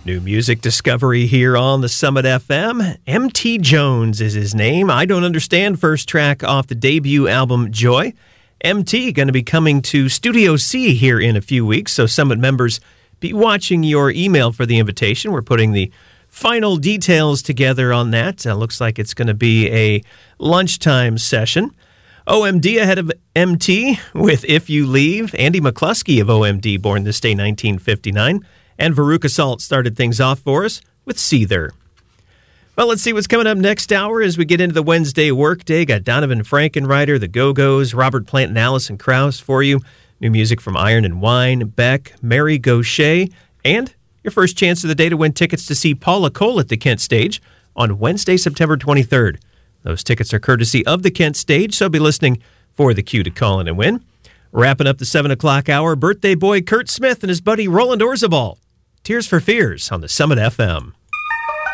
New music discovery here on the Summit FM. M.T. Jones is his name. I Don't Understand, first track off the debut album, Joy. M.T. going to be coming to Studio C here in a few weeks, so Summit members, be watching your email for the invitation. We're putting the final details together on that. Looks like it's going to be a lunchtime session. OMD ahead of MT with If You Leave. Andy McCluskey of OMD, born this day 1959. And Veruca Salt started things off for us with Seether. Well, let's see what's coming up next hour as we get into the Wednesday workday. Got Donovan Frankenreiter, the Go-Go's, Robert Plant and Alison Krauss for you. New music from Iron and Wine, Beck, Mary Gauthier, and your first chance of the day to win tickets to see Paula Cole at the Kent Stage on Wednesday, September 23rd. Those tickets are courtesy of the Kent Stage, so be listening for the cue to call in and win. Wrapping up the 7 o'clock hour, birthday boy Kurt Smith and his buddy Roland Orzabal. Tears for Fears on the Summit FM.